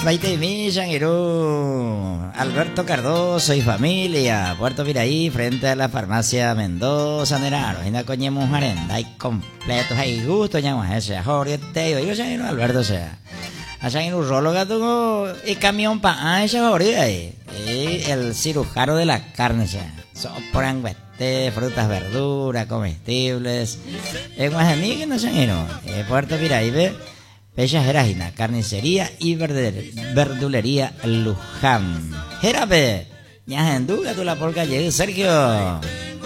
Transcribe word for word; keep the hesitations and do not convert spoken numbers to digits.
Maite Millan, Irú, Alberto Cardoso y familia, Puerto Piraí, frente a la farmacia Mendoza, Neraro, y coñemos arenda, hay completos, hay gusto, llamo a ese, Jorge Teo, digo, ya no Alberto sea. Allá en urróloga tengo el camión para ese Jorge ahí, y el cirujano de la carne, sea, sopran, frutas, verduras, comestibles, en Guajaní, que no se no, Puerto Piraí, ve. Bellas Erajina, carnicería y verdulería Luján. Jerape, ya en duda tú la polca llegué, Sergio.